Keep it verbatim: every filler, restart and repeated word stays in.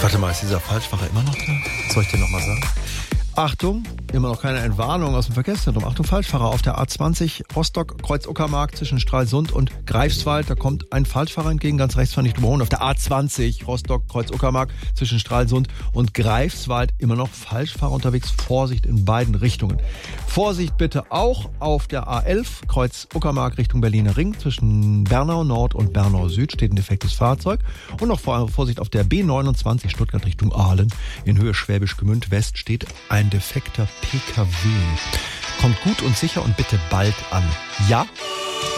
Warte mal, ist dieser Falschfahrer immer noch da? Soll ich dir nochmal sagen? Achtung, immer noch keine Entwarnung aus dem Verkehrszentrum. Achtung, Falschfahrer auf der A zwanzig Rostock, Kreuz Uckermark zwischen Stralsund und Greifswald. Da kommt ein Falschfahrer entgegen, ganz rechts, fahr nicht drüber. Und auf der A zwanzig Rostock, Kreuz Uckermark zwischen Stralsund und Greifswald immer noch Falschfahrer unterwegs. Vorsicht in beiden Richtungen. Vorsicht bitte auch auf der A elf Kreuz Uckermark Richtung Berliner Ring. Zwischen Bernau Nord und Bernau Süd steht ein defektes Fahrzeug. Und noch Vorsicht auf der B neunundzwanzig Stuttgart Richtung Aalen. In Höhe Schwäbisch Gmünd West steht ein defekter P K W. Kommt gut und sicher und bitte bald an. Ja?